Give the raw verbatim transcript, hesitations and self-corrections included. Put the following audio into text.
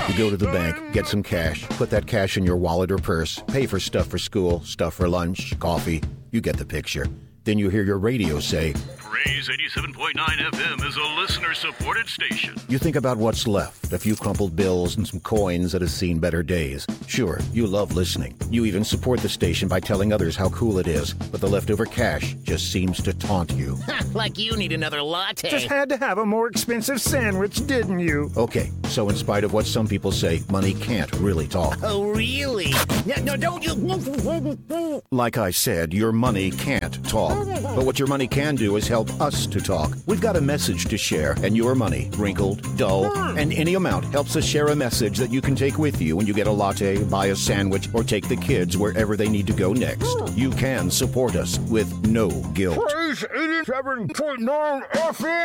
You go to the bank, get some cash, put that cash in your wallet or purse, pay for stuff for school, stuff for lunch, coffee. You get the picture. Then you hear your radio say, Praise eighty-seven point nine F M is a listener-supported station. You think about what's left, a few crumpled bills and some coins that have seen better days. Sure, you love listening. You even support the station by telling others how cool it is, but the leftover cash just seems to taunt you. Like you need another latte. Just had to have a more expensive sandwich, didn't you? Okay, so in spite of what some people say, money can't really talk. Oh, really? No, no, don't you... Like I said, your money can't talk. But what your money can do is help us to talk. We've got a message to share, and your money, wrinkled, dull, and any amount helps us share a message that you can take with you when you get a latte, buy a sandwich, or take the kids wherever they need to go next. You can support us with no guilt. Praise eighty-seven point nine F M!